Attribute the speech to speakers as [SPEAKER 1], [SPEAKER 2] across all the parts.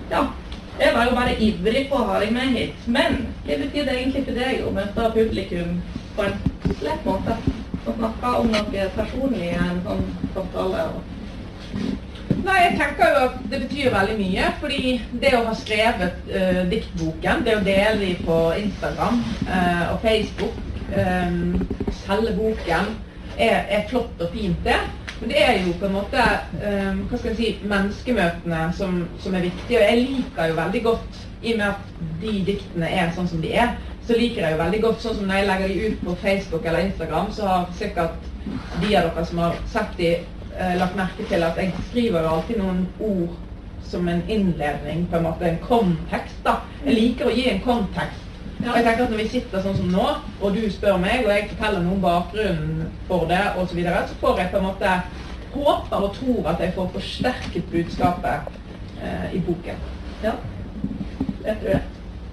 [SPEAKER 1] ja, jeg var jo bare ivrig på å ha deg med hit. Men hva betyr det egentlig for deg å møte publikum på en lett måte? Å snakke om noe personlig i en sånn samtale?
[SPEAKER 2] Nei, jeg tenker jo at det betyr veldig mye, fordi det å ha skrevet diktboken, det å dele den på Instagram og Facebook, selge boken, er flott og fint det. Men det jo på en måte, hva skal jeg si, menneskemøtene som viktige, og jeg liker jo veldig godt, i og med at de diktene sånn som de så liker jeg jo veldig godt, sånn som når jeg legger de ut på Facebook eller Instagram, så har sikkert de av dere som har sett de, lagt merke til at jeg skriver jo alltid noen ord som en innledning, på en måte en kontekst da. Jeg liker å gi en kontekst. Ja. Jeg tenker at når vi sitter sånn som nå, og du spør meg, og jeg forteller noen bakgrunnen for det, og så videre, så får jeg på en måte håper og tror at jeg får forsterket budskapet i boken.
[SPEAKER 1] Ja, det tror jeg.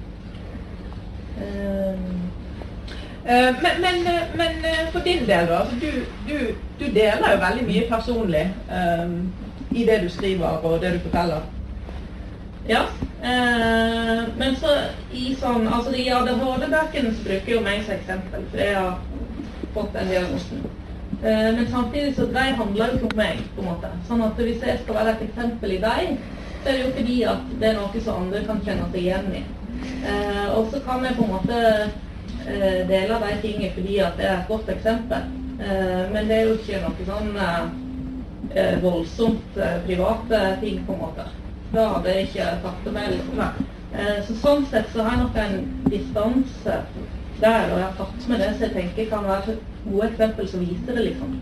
[SPEAKER 2] Men for din del da, du deler jo veldig mye personlig i det du skriver og det du forteller.
[SPEAKER 1] Ja, men så i sånn, altså de ADHD-bøkene så bruker jo meg som eksempel, for jeg har fått den diagnosen. Men samtidig så de handler jo ikke om meg, på en måte. Sånn at hvis jeg skal være et eksempel i deg, så det jo fordi at det noe som andre kan kjenne seg igjen i. Og så kan jeg på en måte dele de tingene fordi at det et godt eksempel. Men det jo ikke noe sånn voldsomt private ting, på en måte. Da hadde jeg ikke tatt det med liksom. Så sånn sett så har jeg nok en distanse der, og jeg har tatt med det, så jeg tenker kan være et gode eksempel som viser det liksom.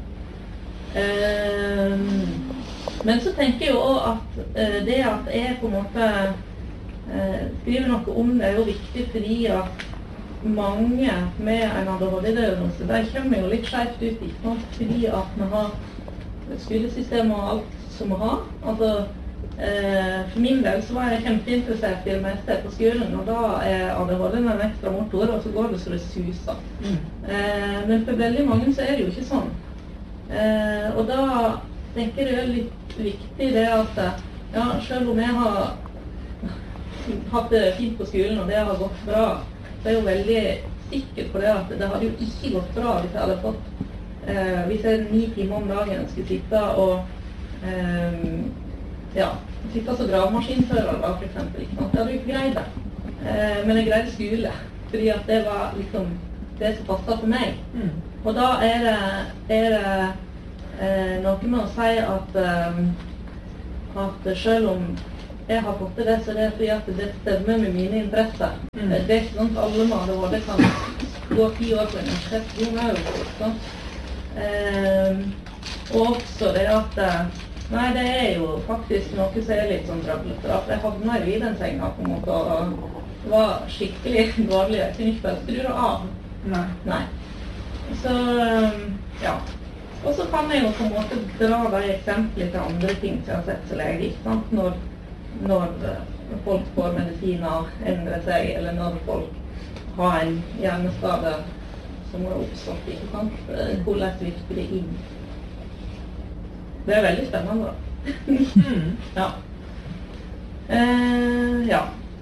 [SPEAKER 1] Men så tenker jeg jo også at det at jeg på en måte skriver noe om det jo viktig fordi at mange med en ADHD-diagnose, de kommer jo litt skjevt ut, ikke sant? Fordi at vi har skolesystem og alt som vi har. Altså, for min del så var jeg kjempeinteressert i det meste på skolen, og da ADHD en ekstra motor, og så går det så det suser. Men for veldig mange så det jo ikke sånn. Og da tenker jeg det litt viktig det at, ja, selv om jeg har hatt det fint på skolen, og det har gått bra, så jeg jo veldig sikker på det at det hadde jo ikke gått bra hvis jeg hadde fått hvis jeg 9 timer om dagen skulle sitte og ja, sitte som gravemaskinfører da, for eksempel, ikke sant? Jeg hadde jo ikke greid det. Men jeg greide skole, fordi at det var liksom det som passet for meg. Og da det noe med å si at selv om jeg har fått det, så det fordi at det stemmer med mine interesser. Det ikke sånn at alle med ADHD kan gå 10 år på universitet. Jo, det jo sånn. Og også det at nei, det jo faktisk noe som litt sånn drøblete. For jeg havna jo i den senga på en måte, og det var skikkelig dårlig. Jeg kunne ikke bare skru det av. Nei. Så, ja. Og så kan jeg jo på en måte dra de eksempler til andre ting som jeg har sett som lege, ikke sant? Når folk får medisiner endre seg, eller når folk har en hjerneskade som har oppstått, ikke sant? Hvordan virker det inn? Det veldig spennende da. Ja. Ja.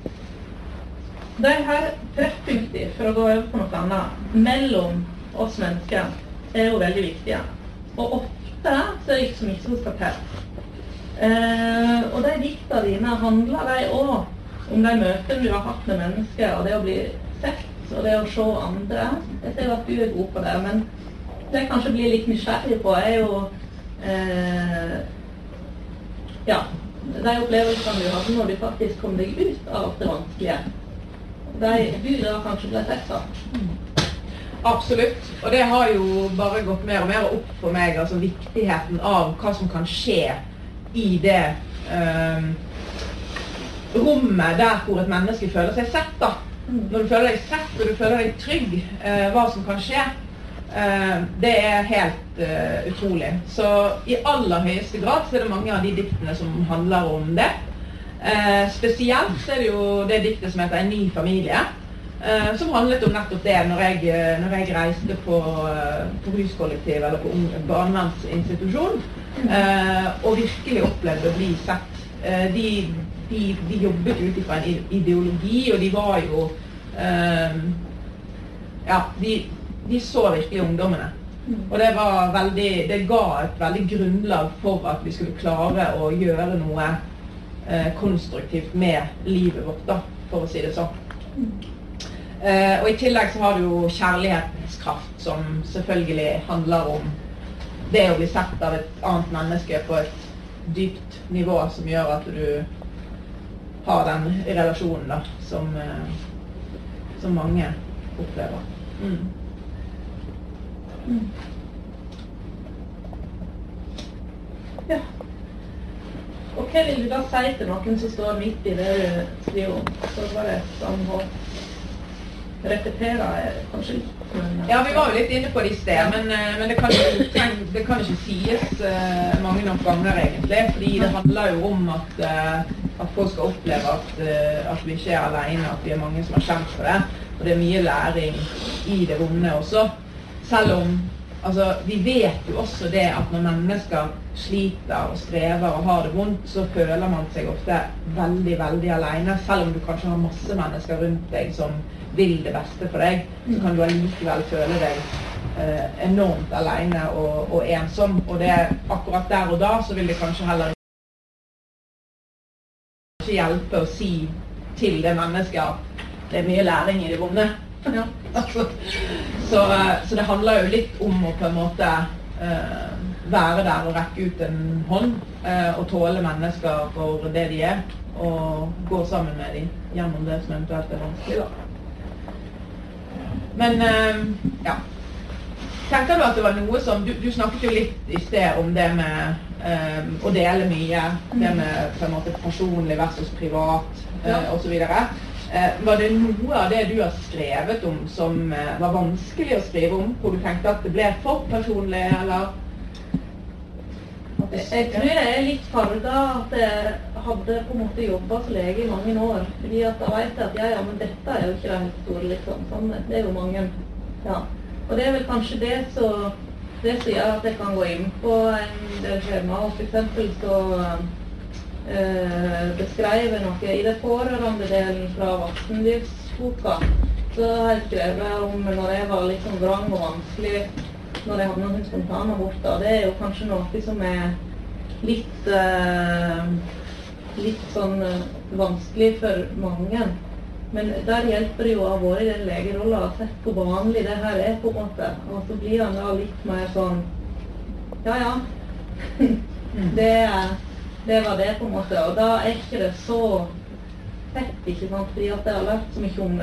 [SPEAKER 1] De her treffpunkter, for å gå over på noe annet, mellom oss mennesker, jo veldig viktige. Og ofte så det ikke så mye som skal til. Og de dikta dine handler de også om de møtene du har hatt med mennesker, og det å bli sett, og det å se andre. Jeg ser at du god på det, men det jeg kanskje blir litt nysgjerrig på jo ja, de opplevelsene du hadde når du faktisk kom deg ut av det vanskelige. Du da kanskje ble sett da.
[SPEAKER 2] Absolutt, og det har jo bare gått mer og mer opp for meg, altså viktigheten av hva som kan skje i det rommet der hvor et menneske føler seg sett da. Når du føler deg sett og du føler deg trygg, hva som kan skje, det helt utrolig. Så i aller høyeste grad så det mange av de diktene som handler om det. Spesielt så det jo det diktet som heter En ny familie, som handlet om nettopp det når jeg reiste på ruskollektiv eller på barnevernsinstitusjon, og virkelig opplevde å bli sett. De de jobbet ut fra en ideologi, og de var jo de så virkelig ungdommene. Og det ga et veldig grunnlag for at vi skulle klare å gjøre noe konstruktivt med livet vårt, da, for å si det sånn. Og i tillegg så har du jo kjærlighetens kraft, som selvfølgelig handler om det å bli sett av et annet menneske på et dypt nivå, som gjør at du har den relasjonen da, som mange opplever.
[SPEAKER 1] Ja. Og hva vil du da si til noen som står midt i det du skriver om? Så var det sånn å repetere kanskje litt.
[SPEAKER 2] Ja, vi var jo litt inne på det i sted, men det kan ikke sies mange nok ganger egentlig, fordi det handler jo om at folk skal oppleve at vi ikke er alene, at vi er mange som har kjent for det, og det er mye læring i det vonde også. Selv om, altså, vi vet jo også det at når mennesker sliter og strever og har det vondt, så føler man seg ofte veldig, veldig alene, selv om du kanskje har masse mennesker rundt deg som vil det beste for deg, så kan du allikevel føle deg enormt alene og ensom, og det akkurat der og da så vil det kanskje heller ikke hjelpe å si til det mennesket at det er mye læring i det vonde. Ja. Så det handler jo litt om å på en måte være der og rekke ut en hånd og tåle mennesker for det de er, og gå sammen med dem gjennom det som eventuelt er vanskelig da. Men, ja. Tenker du at det var noe som, du snakket jo litt i sted om det med å dele mye, det med på en måte personlig versus privat, og så videre. Var det noe av det du har skrevet om som var vanskelig å skrive om, hvor du tenkte at det ble for personlig, eller?
[SPEAKER 1] Jeg tror det er litt farget at jeg hadde på en måte jobbet som lege i mange år, fordi at da vet jeg at men dette er jo ikke det helt store liksom, sånn, det er jo mange, ja. Og det er vel kanskje det som gjør at jeg kan gå inn på en del skjema, og for eksempel så beskrev jeg noe i det pårørende delen fra voksenlivsboka, så har jeg skrevet om når jeg var litt sånn vrang og vanskelig, når jeg hadde noen spontanaborter. Det er jo kanskje noe som er litt sånn vanskelig for mange. Men der hjelper det jo å ha vært i den legerollen og sett hvor vanlig det her er på en måte. Og så blir han da litt mer sånn, ja, det var det på en måte. Og da er ikke det så fett, ikke sant? Fordi at jeg har lært så mye om det.